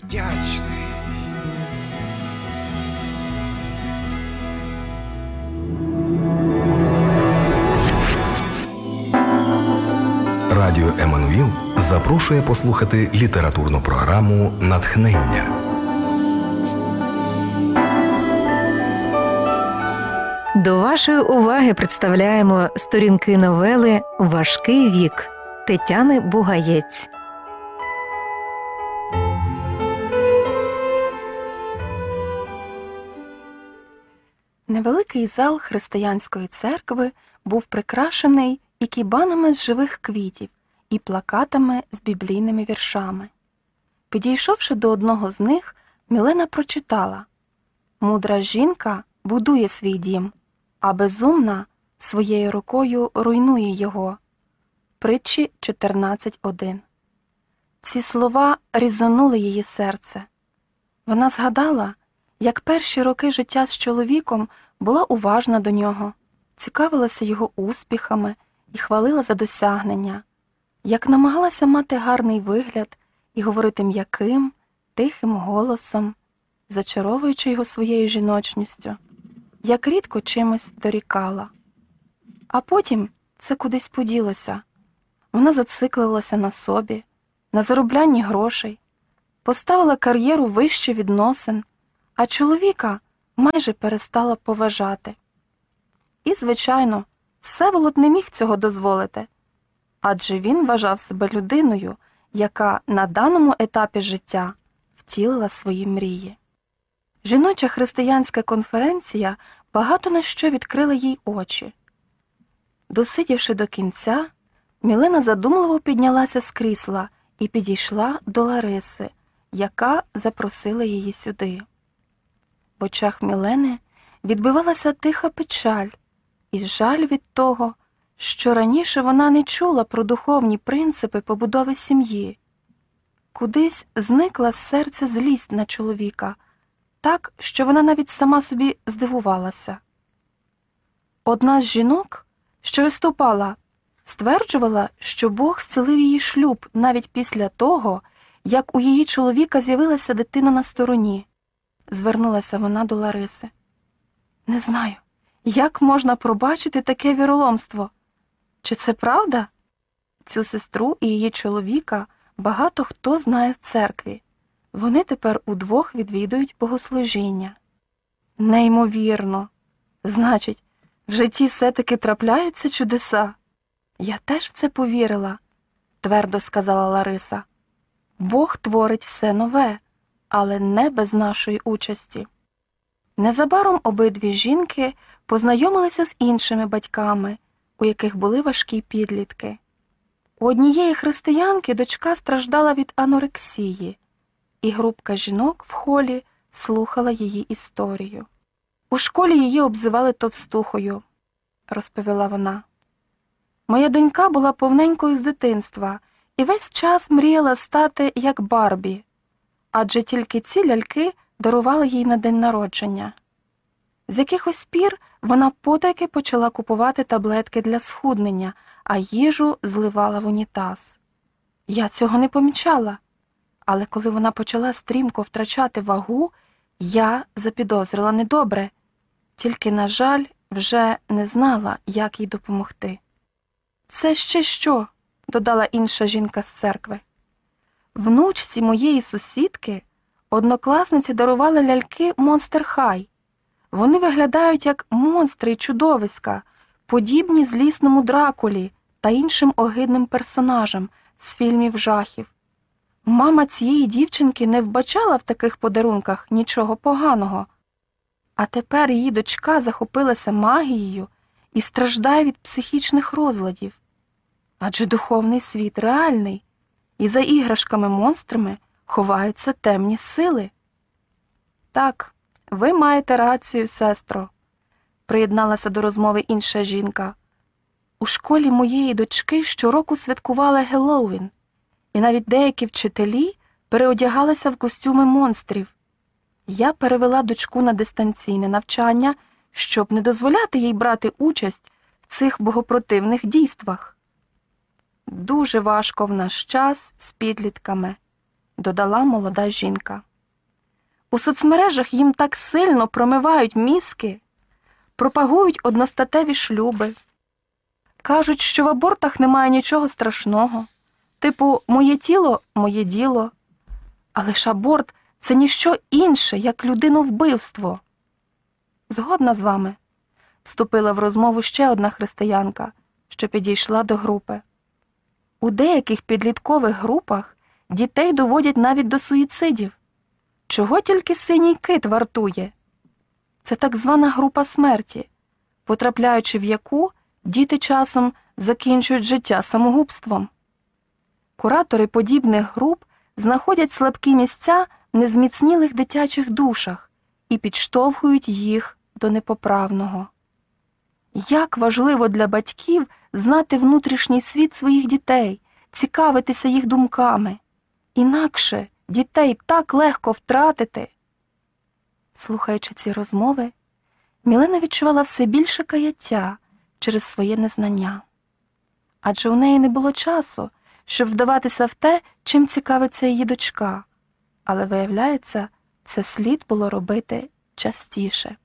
вдячний. Радіо Еммануїл запрошує послухати літературну програму «Натхнення». До вашої уваги представляємо сторінки новели «Важкий вік» Тетяни Бугаєць. Невеликий зал християнської церкви був прикрашений ікібанами з живих квітів і плакатами з біблійними віршами. Підійшовши до одного з них, Мілена прочитала: «Мудра жінка будує свій дім, а безумна своєю рукою руйнує його». Притчі 14.1. Ці слова різонули її серце. Вона згадала, як перші роки життя з чоловіком була уважна до нього, цікавилася його успіхами і хвалила за досягнення, як намагалася мати гарний вигляд і говорити м'яким, тихим голосом, зачаровуючи його своєю жіночністю, як рідко чимось дорікала. А потім це кудись поділося. Вона зациклилася на собі, на зароблянні грошей, поставила кар'єру вище відносин, а чоловіка майже перестала поважати. І, звичайно, Всеволод не міг цього дозволити, адже він вважав себе людиною, яка на даному етапі життя втілила свої мрії. Жіноча християнська конференція багато на що відкрила їй очі. Досидівши до кінця, Мілена задумливо піднялася з крісла і підійшла до Лариси, яка запросила її сюди. В очах Мілени відбивалася тиха печаль і жаль від того, що раніше вона не чула про духовні принципи побудови сім'ї. Кудись зникла з серця злість на чоловіка, так, що вона навіть сама собі здивувалася. Одна з жінок, що виступала, стверджувала, що Бог зцілив її шлюб навіть після того, як у її чоловіка з'явилася дитина на стороні. Звернулася вона до Лариси. «Не знаю, як можна пробачити таке віроломство? Чи це правда?» Цю сестру і її чоловіка багато хто знає в церкві. Вони тепер удвох відвідують богослужіння. Неймовірно! Значить, в житті все-таки трапляються чудеса. Я теж в це повірила, твердо сказала Лариса. Бог творить все нове, але не без нашої участі. Незабаром обидві жінки познайомилися з іншими батьками, у яких були важкі підлітки. У однієї християнки дочка страждала від анорексії, і групка жінок в холі слухала її історію. У школі її обзивали товстухою, розповіла вона. Моя донька була повненькою з дитинства і весь час мріяла стати як Барбі, адже тільки ці ляльки дарували їй на день народження. З якихось пір вона потайки почала купувати таблетки для схуднення, а їжу зливала в унітаз. Я цього не помічала, але коли вона почала стрімко втрачати вагу, я запідозрила недобре, тільки, на жаль, вже не знала, як їй допомогти. «Це ще що?» – додала інша жінка з церкви. Внучці моєї сусідки однокласниці дарували ляльки Monster High. Вони виглядають як монстри й чудовиська, подібні злісному Дракулі та іншим огидним персонажам з фільмів жахів. Мама цієї дівчинки не вбачала в таких подарунках нічого поганого. А тепер її дочка захопилася магією і страждає від психічних розладів. Адже духовний світ реальний, і за іграшками-монстрами ховаються темні сили. «Так, ви маєте рацію, сестро», – приєдналася до розмови інша жінка. «У школі моєї дочки щороку святкували Геловін, і навіть деякі вчителі переодягалися в костюми монстрів. Я перевела дочку на дистанційне навчання, щоб не дозволяти їй брати участь в цих богопротивних дійствах. Дуже важко в наш час з підлітками. додала молода жінка. У соцмережах їм так сильно промивають мізки, пропагують одностатеві шлюби. Кажуть, що в абортах немає нічого страшного. Типу, моє тіло – моє діло. Але ж аборт – це ніщо інше, як людиновбивство. Згодна з вами, вступила в розмову ще одна християнка, що підійшла до групи. У деяких підліткових групах дітей доводять навіть до суїцидів. Чого тільки синій кит вартує? Це так звана група смерті, потрапляючи в яку діти часом закінчують життя самогубством. Куратори подібних груп знаходять слабкі місця в незміцнілих дитячих душах і підштовхують їх до непоправного. Як важливо для батьків знати внутрішній світ своїх дітей, цікавитися їх думками. Інакше дітей так легко втратити. Слухаючи ці розмови, Мілена відчувала все більше каяття через своє незнання. Адже у неї не було часу, щоб вдаватися в те, чим цікавиться її дочка. Але, виявляється, це слід було робити частіше.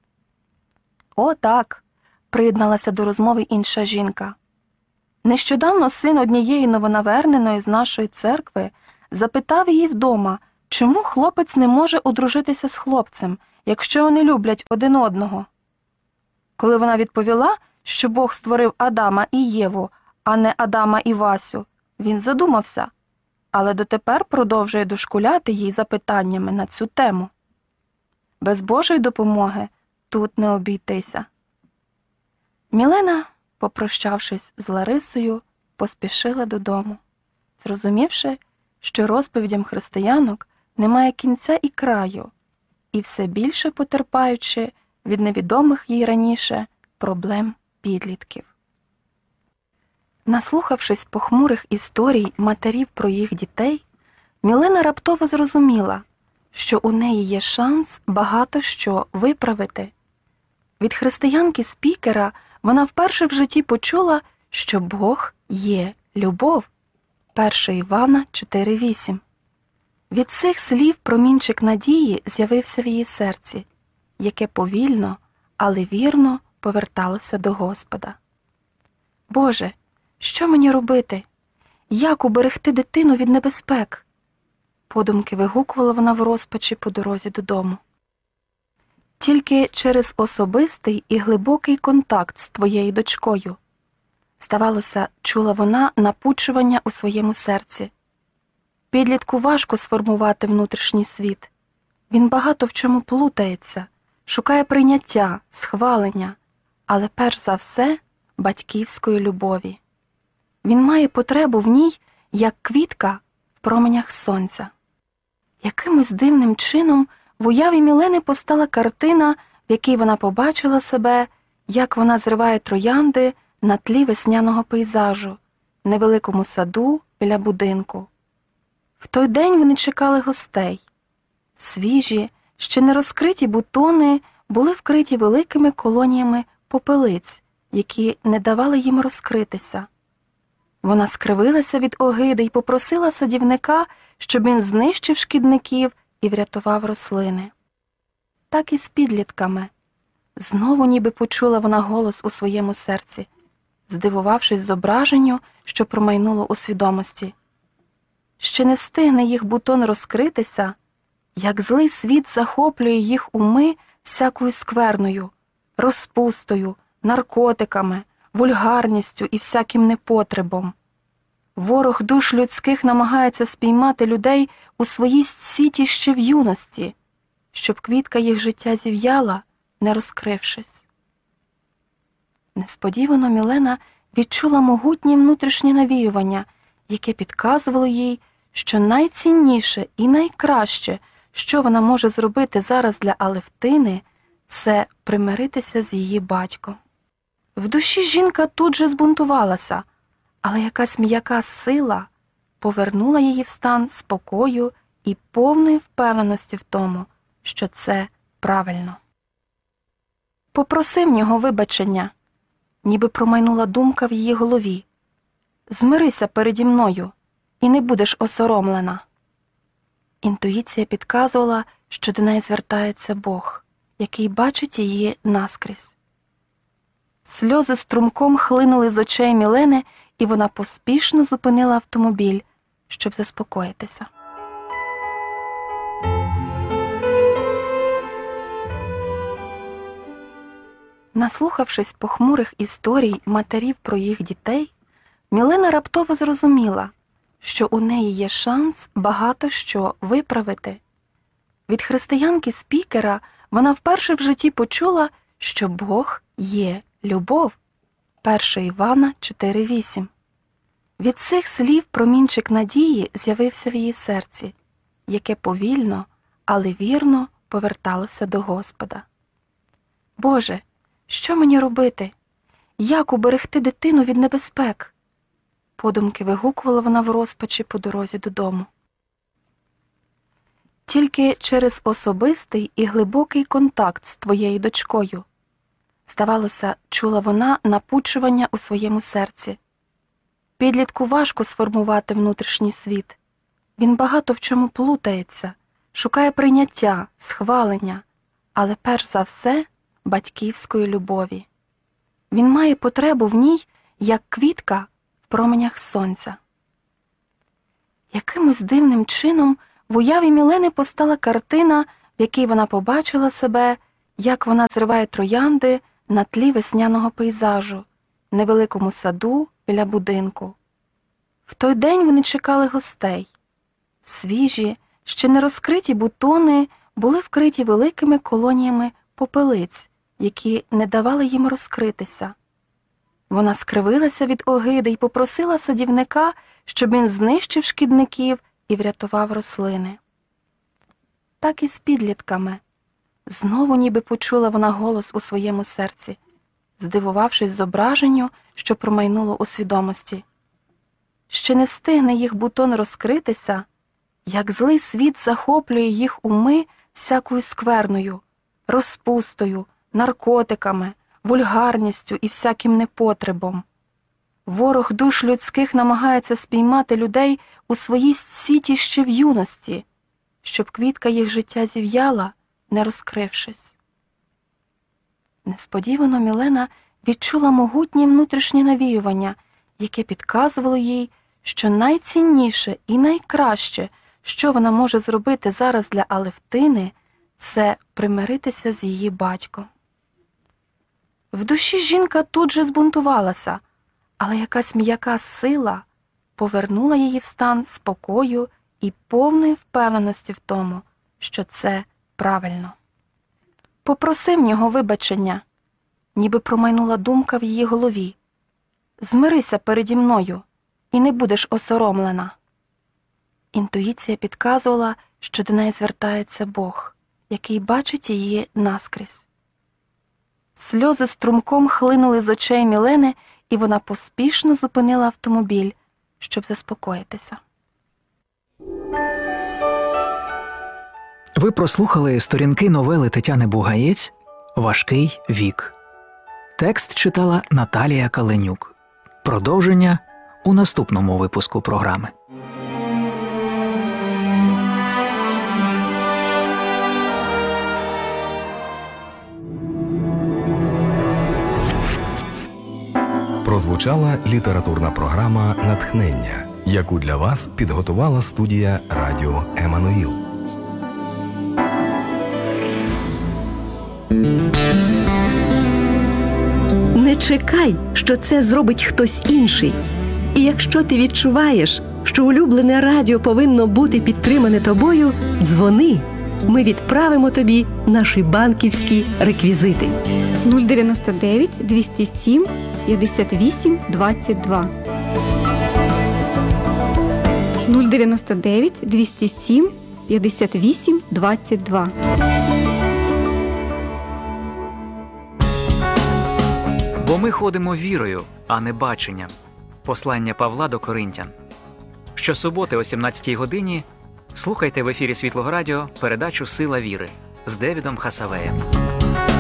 «О, так!» – приєдналася до розмови інша жінка. Нещодавно син однієї новонаверненої з нашої церкви запитав її вдома, чому хлопець не може одружитися з хлопцем, якщо вони люблять один одного. Коли вона відповіла, що Бог створив Адама і Єву, а не Адама і Васю, він задумався, але дотепер продовжує дошкуляти їй запитаннями на цю тему. Без Божої допомоги тут не обійтися. Мілена, попрощавшись з Ларисою, поспішила додому, зрозумівши, що розповідям християнок немає кінця і краю, і все більше потерпаючи від невідомих їй раніше проблем підлітків. Наслухавшись похмурих історій матерів про їх дітей, Мілена раптово зрозуміла, що у неї є шанс багато що виправити. Від християнки-спікера вона вперше в житті почула, що Бог є любов. 1 Івана 4:8. Від цих слів промінчик надії з'явився в її серці, яке повільно, але вірно поверталося до Господа. «Боже, що мені робити? Як уберегти дитину від небезпек?» Подумки вигукувала вона в розпачі по дорозі додому. Тільки через особистий і глибокий контакт з твоєю дочкою, здавалося, чула вона напучування у своєму серці. Підлітку важко сформувати внутрішній світ. Він багато в чому плутається, шукає прийняття, схвалення, але перш за все батьківської любові. Він має потребу в ній, як квітка в променях сонця. Якимось дивним чином в уяві Мілени постала картина, в якій вона побачила себе, як вона зриває троянди на тлі весняного пейзажу, в невеликому саду біля будинку. В той день вони чекали гостей. Свіжі, ще не розкриті бутони були вкриті великими колоніями попелиць, які не давали їм розкритися. Вона скривилася від огиди й попросила садівника, щоб він знищив шкідників і врятував рослини. Так і з підлітками. Знову ніби почула вона голос у своєму серці, здивувавшись зображенню, що промайнуло у свідомості. Ще не встигне їх бутон розкритися, як злий світ захоплює їх уми всякою скверною, розпустою, наркотиками, вульгарністю і всяким непотребом. Ворог душ людських намагається спіймати людей у своїй сіті ще в юності, щоб квітка їх життя зів'яла, не розкрившись. Несподівано Мілена відчула могутнє внутрішнє навіювання, яке підказувало їй, що найцінніше і найкраще, що вона може зробити зараз для Алевтини, це примиритися з її батьком. В душі жінка тут же збунтувалася, але якась м'яка сила повернула її в стан спокою і повної впевненості в тому, що це правильно. «Попроси в нього вибачення», ніби промайнула думка в її голові. «Змирися переді мною, і не будеш осоромлена». Інтуїція підказувала, що до неї звертається Бог, який бачить її наскрізь. Сльози струмком хлинули з очей Мілени, і вона поспішно зупинила автомобіль, щоб заспокоїтися. Наслухавшись похмурих історій матерів про їх дітей, Мілена раптово зрозуміла, що у неї є шанс багато що виправити. Від християнки-спікера вона вперше в житті почула, що Бог є любов. 1 Івана 4:8. Від цих слів промінчик надії з'явився в її серці, яке повільно, але вірно поверталося до Господа. «Боже, що мені робити? Як уберегти дитину від небезпек?» Подумки вигукувала вона в розпачі по дорозі додому. Тільки через особистий і глибокий контакт з твоєю дочкою, здавалося, чула вона напучування у своєму серці. Підлітку важко сформувати внутрішній світ. Він багато в чому плутається, шукає прийняття, схвалення, але перш за все батьківської любові. Він має потребу в ній, як квітка в променях сонця. Якимось дивним чином в уяві Мілени постала картина, в якій вона побачила себе, як вона зриває троянди на тлі весняного пейзажу, в невеликому саду біля будинку. В той день вони чекали гостей. Свіжі, ще не розкриті бутони були вкриті великими колоніями попелиць, які не давали їм розкритися. Вона скривилася від огиди й попросила садівника, щоб він знищив шкідників і врятував рослини. Так і з підлітками. Знову ніби почула вона голос у своєму серці, здивувавшись зображенню, що промайнуло у свідомості. Ще не встигне їх бутон розкритися, як злий світ захоплює їх уми всякою скверною, розпустою, наркотиками, вульгарністю і всяким непотребом. Ворог душ людських намагається спіймати людей у своїй сіті ще в юності, щоб квітка їх життя зів'яла, не розкрившись. Несподівано Мілена відчула могутнє внутрішнє навіювання, яке підказувало їй, що найцінніше і найкраще, що вона може зробити зараз для Алевтини, це примиритися з її батьком. В душі жінка тут же збунтувалася, але якась м'яка сила повернула її в стан спокою і повної впевненості в тому, що це правильно. «Попроси в нього вибачення», ніби промайнула думка в її голові. «Змирися переді мною, і не будеш осоромлена». Інтуїція підказувала, що до неї звертається Бог, який бачить її наскрізь. Сльози струмком хлинули з очей Мілени, і вона поспішно зупинила автомобіль, щоб заспокоїтися. Ви прослухали сторінки новели Тетяни Бугаєць «Важкий вік». Текст читала Наталія Каленюк. Продовження у наступному випуску програми. Прозвучала літературна програма «Натхнення», яку для вас підготувала студія радіо «Еммануїл». Не чекай, що це зробить хтось інший. І якщо ти відчуваєш, що улюблене радіо повинно бути підтримане тобою, дзвони. Ми відправимо тобі наші банківські реквізити. 099 207 58 22. 099 207 58 22. Бо ми ходимо вірою, а не баченням. Послання Павла до Коринтян. Щосуботи о 17-й годині слухайте в ефірі Світлого Радіо передачу «Сила віри» з Девідом Хасавеєм.